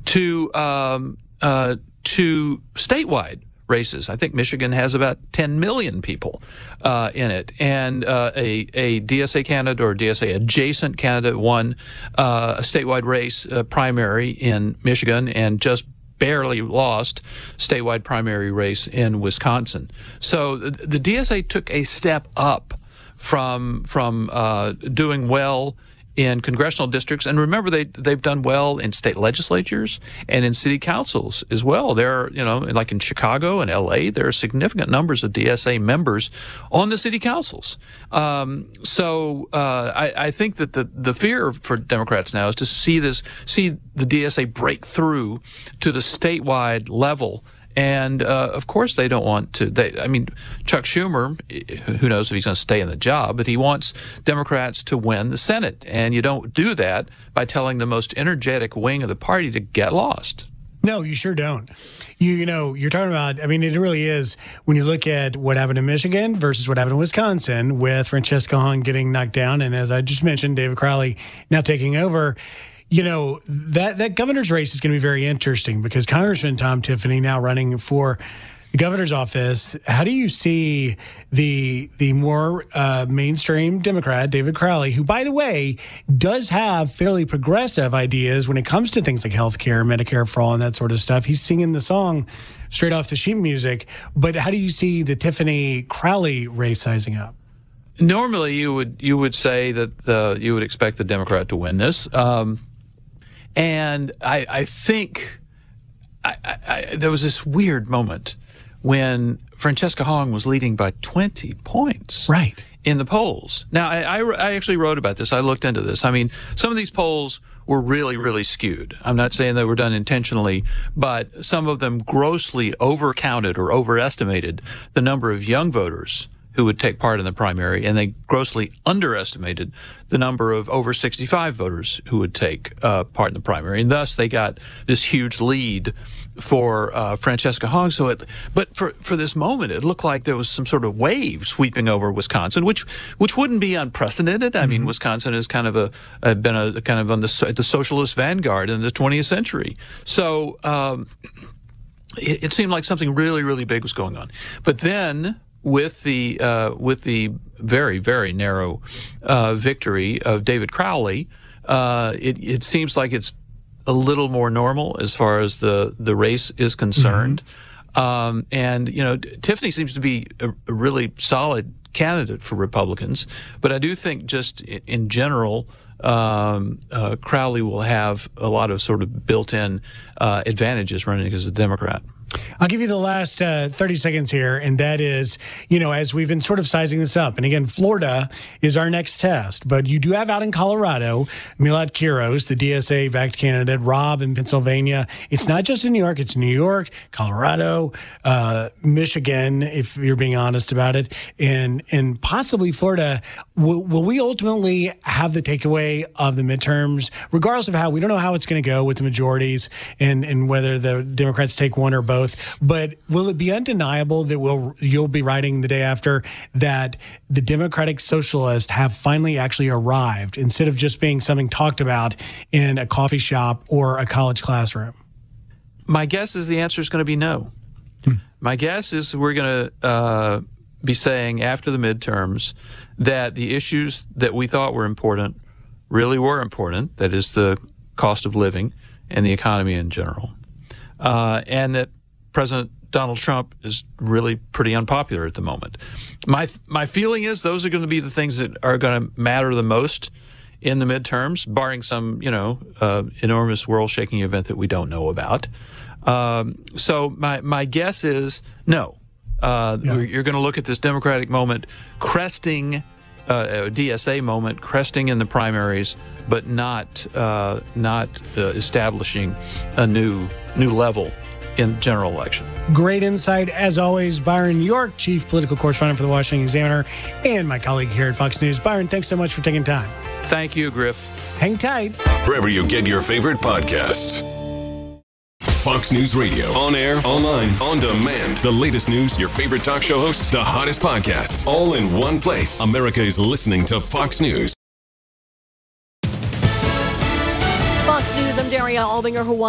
to statewide races. I think Michigan has about 10 million people in it, and a DSA candidate or DSA adjacent candidate won a statewide race primary in Michigan and just barely lost statewide primary race in Wisconsin. So the DSA took a step up from doing well in congressional districts, and remember they've done well in state legislatures and in city councils as well. There, like in Chicago and L.A., there are significant numbers of DSA members on the city councils. So I think that the fear for Democrats now is to see the DSA break through to the statewide level. And, of course, they don't want to. Chuck Schumer, who knows if he's going to stay in the job, but he wants Democrats to win the Senate. And you don't do that by telling the most energetic wing of the party to get lost. No, you sure don't. You're talking about, it really is, when you look at what happened in Michigan versus what happened in Wisconsin with Francesca Hong getting knocked down. And as I just mentioned, David Crowley now taking over. That governor's race is going to be very interesting because Congressman Tom Tiffany now running for the governor's office. How do you see the more mainstream Democrat, David Crowley, who, by the way, does have fairly progressive ideas when it comes to things like health care, Medicare for all, and that sort of stuff? He's singing the song straight off the sheet music. But how do you see the Tiffany-Crowley race sizing up? Normally, you would say that you would expect the Democrat to win this. And I think there was this weird moment when Francesca Hong was leading by 20 points in the polls. Now, I actually wrote about this. I looked into this. Some of these polls were really, really skewed. I'm not saying they were done intentionally, but some of them grossly overcounted or overestimated the number of young voters who would take part in the primary, and they grossly underestimated the number of over 65 voters who would take part in the primary. And thus, they got this huge lead for Francesca Hong. But for this moment, it looked like there was some sort of wave sweeping over Wisconsin, which wouldn't be unprecedented. Wisconsin has kind of been on the socialist vanguard in the 20th century. So it seemed like something really, really big was going on. But then, with the very, very narrow victory of David Crowley, it seems like it's a little more normal as far as the race is concerned. Tiffany seems to be a really solid candidate for Republicans, but I do think just in general, Crowley will have a lot of sort of built-in advantages running as a Democrat. I'll give you the last 30 seconds here, and that is, as we've been sort of sizing this up, and again, Florida is our next test, but you do have out in Colorado, Milad Kiros, the DSA-backed candidate, Rob in Pennsylvania. It's not just in New York, it's New York, Colorado, Michigan, if you're being honest about it, and possibly Florida. Will we ultimately have the takeaway of the midterms, regardless of how, we don't know how it's going to go with the majorities and whether the Democrats take one or both, but will it be undeniable that you'll be writing the day after that the Democratic Socialists have finally actually arrived instead of just being something talked about in a coffee shop or a college classroom? My guess is the answer is going to be no. My guess is we're going to be saying after the midterms that the issues that we thought were important really were important, that is the cost of living and the economy in general, and that President Donald Trump is really pretty unpopular at the moment. My feeling is those are going to be the things that are going to matter the most in the midterms, barring some, enormous world-shaking event that we don't know about. So my guess is no. You're going to look at this Democratic moment cresting, DSA moment cresting in the primaries, but not establishing a new level in the general election. Great insight, as always. Byron York, Chief Political Correspondent for the Washington Examiner, and my colleague here at Fox News. Byron, thanks so much for taking time. Thank you, Griff. Hang tight. Wherever you get your favorite podcasts. Fox News Radio. On air, online, on demand. The latest news, your favorite talk show hosts, the hottest podcasts, all in one place. America is listening to Fox News. Fox News, I'm Daria Albinger, Hawaii.